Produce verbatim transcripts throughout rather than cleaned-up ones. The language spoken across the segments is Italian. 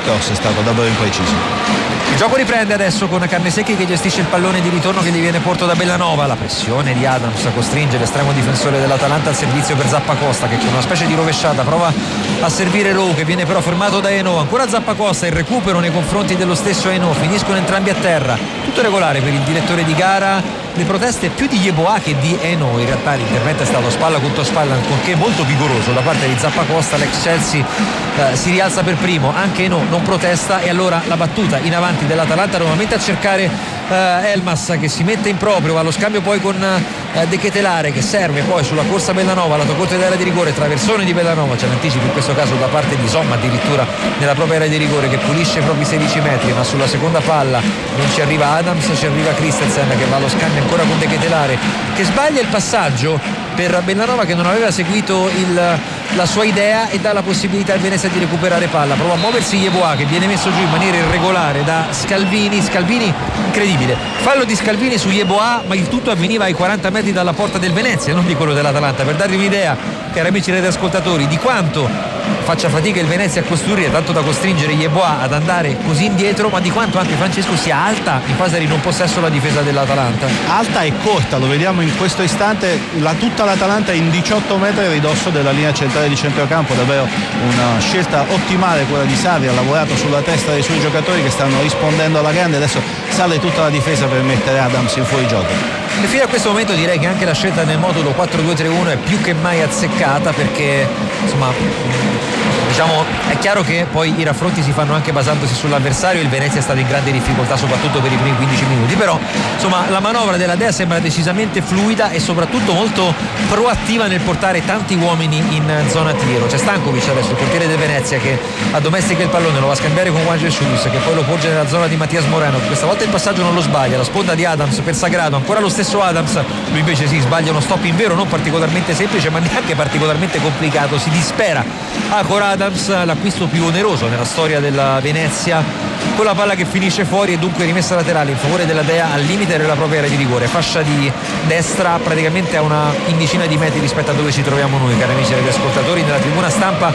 cross è stato davvero impreciso. Il gioco riprende adesso con Carnesecchi che gestisce il pallone di ritorno che gli viene porto da Bellanova. La pressione di Adams costringe l'estremo difensore dell'Atalanta al servizio per Zappacosta, che con una specie di rovesciata prova a servire Rowe, che viene però fermato da Eno. Ancora Zappacosta, il recupero nei confronti dello stesso Eno, finiscono entrambi a terra. Tutto regolare per il direttore di gara. Le proteste più di Yeboah che di Eno, in realtà l'intervento è stato spalla contro spalla, ancorché molto vigoroso da parte di Zappacosta. L'ex Chelsea eh, si rialza per primo, anche Eno non protesta, e allora la battuta in avanti dell'Atalanta nuovamente a cercare eh, Elmas, che si mette in proprio, va allo scambio poi con eh, De Ketelare, che serve poi sulla corsa Bellanova, la corte dell'area di rigore, traversone di Bellanova, c'è l'anticipo in questo caso da parte di Somma addirittura nella propria area di rigore, che pulisce i propri sedici metri, ma sulla seconda palla non ci arriva Adams, ci arriva Christensen, che va allo scambio ancora con De Ketelare, che sbaglia il passaggio per Bellanova, che non aveva seguito il, la sua idea, e dà la possibilità al Venezia di recuperare palla. Prova a muoversi Yeboah, che viene messo giù in maniera irregolare da Scalvini. Scalvini, incredibile, fallo di Scalvini su Yeboah, ma il tutto avveniva ai quaranta metri dalla porta del Venezia, non di quello dell'Atalanta, per darvi un'idea, cari amici radioascoltatori, di quanto faccia fatica il Venezia a costruire, tanto da costringere Yeboah ad andare così indietro, ma di quanto anche Francesco sia alta in fase di non possesso la difesa dell'Atalanta. Alta e corta, lo vediamo in questo istante, la, tutta l'Atalanta in diciotto metri a ridosso della linea centrale di centrocampo. Davvero una scelta ottimale quella di Sarri, ha lavorato sulla testa dei suoi giocatori che stanno rispondendo alla grande. Adesso sale tutta la difesa per mettere Adams in fuorigioco. E fino a questo momento direi che anche la scelta nel modulo quattro due tre uno è più che mai azzeccata, perché insomma diciamo è chiaro che poi i raffronti si fanno anche basandosi sull'avversario. Il Venezia è stato in grande difficoltà soprattutto per i primi quindici minuti, però insomma la manovra della Dea sembra decisamente fluida e soprattutto molto proattiva nel portare tanti uomini in zona tiro. C'è Stankovic adesso, il portiere del Venezia, che addomestica il pallone, lo va a scambiare con Juan Jesus, che poi lo porge nella zona di Matias Moreno, che questa volta il passaggio non lo sbaglia, la sponda di Adams per Sagrado, ancora lo stesso Adams, lui invece si sbaglia uno stop in vero non particolarmente semplice ma neanche particolarmente complicato, si dispera ancora Adams, l'acquisto più oneroso nella storia della Venezia, con la palla che finisce fuori e dunque rimessa laterale in favore della Dea al limite della propria area di rigore, fascia di destra praticamente a una quindicina di metri rispetto a dove ci troviamo noi, cari amici e ascoltatori, nella tribuna stampa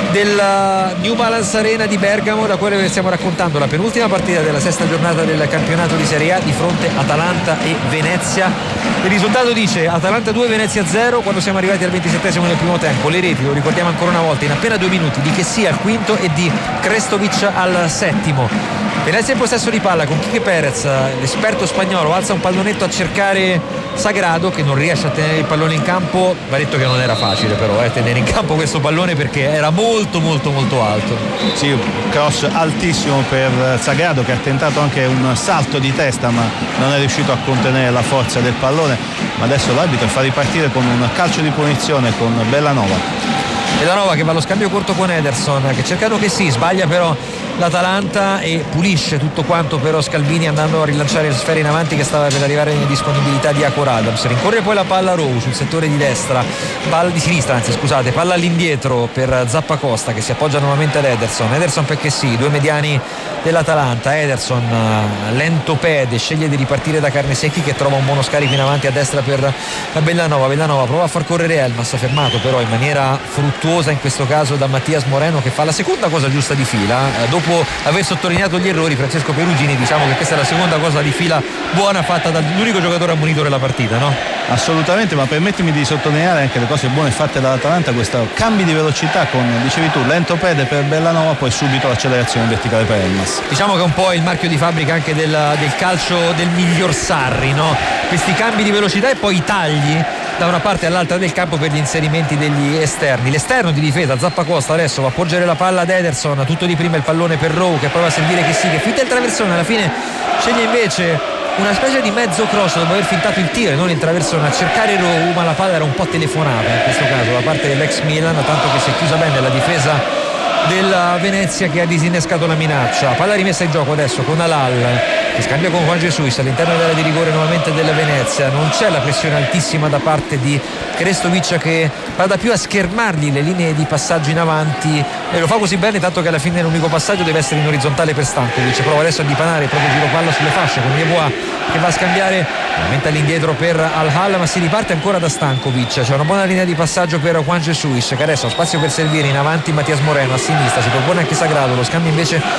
della New Balance Arena di Bergamo, da quello che stiamo raccontando la penultima partita della sesta giornata del campionato di Serie A di fronte Atalanta e Venezia. Il risultato dice Atalanta due, Venezia zero quando siamo arrivati al ventisettesimo del primo tempo. Le reti, lo ricordiamo ancora una volta, in appena due minuti di Chessia al quinto e di Krestovic al settimo. Venezia in possesso di palla con Quique Perez, l'esperto spagnolo alza un pallonetto a cercare Sagrado, che non riesce a tenere il pallone in campo. Va detto che non era facile però eh, tenere in campo questo pallone, perché era molto molto molto alto. Sì, cross altissimo per Sagrado, che ha tentato anche un salto di testa ma non è riuscito a contenere la forza del pallone. Ma adesso l'arbitro fa ripartire con un calcio di punizione con Bellanova. Bellanova che va allo scambio corto con Ederson, che cercano che sì, sbaglia però l'Atalanta e pulisce tutto quanto però Scalvini, andando a rilanciare le sfere in avanti che stava per arrivare in disponibilità di Akor Adams. Rincorre poi la palla Rowe sul settore di destra, palla di sinistra anzi scusate, palla all'indietro per Zappacosta, che si appoggia nuovamente ad Ederson. Ederson perché sì, due mediani dell'Atalanta. Ederson lento pede, sceglie di ripartire da Carnesecchi, che trova un buono scarico in avanti a destra per Bellanova. Bellanova prova a far correre Elmas, fermato però in maniera fruttuosa in questo caso da Matias Moreno, che fa la seconda cosa giusta di fila eh, dopo aver sottolineato gli errori. Francesco Perugini, diciamo che questa è la seconda cosa di fila buona fatta dall'unico giocatore ammonito della partita, no? Assolutamente, ma permettimi di sottolineare anche le cose buone fatte dall'Atalanta, questo cambio di velocità con, dicevi tu, lento pede per Bellanova, poi subito l'accelerazione verticale per Elmas. Diciamo che è un po' il marchio di fabbrica anche del, del calcio del miglior Sarri, no? Questi cambi di velocità e poi i tagli da una parte all'altra del campo per gli inserimenti degli esterni. L'esterno di difesa Zappacosta adesso va a porgere la palla ad Ederson, tutto di prima il pallone per Rowe, che prova a servire che sì, che fitta il traversone, alla fine sceglie invece una specie di mezzo cross dopo aver fintato il tiro e non il traversone a cercare Rowe, ma la palla era un po' telefonata in questo caso da parte dell'ex Milan, tanto che si è chiusa bene la difesa della Venezia, che ha disinnescato la minaccia. Palla rimessa in gioco adesso con Alal, che scambia con Juan Jesus all'interno dell'area di rigore nuovamente della Venezia. Non c'è la pressione altissima da parte di Krestovic, che vada più a schermargli le linee di passaggio in avanti, e lo fa così bene tanto che alla fine l'unico passaggio deve essere in orizzontale per Stankovic. Prova adesso a dipanare il proprio giro palla sulle fasce con Yeboah, che va a scambiare nuovamente all'indietro per Al-Hal, ma si riparte ancora da Stankovic. C'è una buona linea di passaggio per Juan Jesus, che adesso ha spazio per servire in avanti Matias Moreno, a sinistra si propone anche Sagrado, lo scambio invece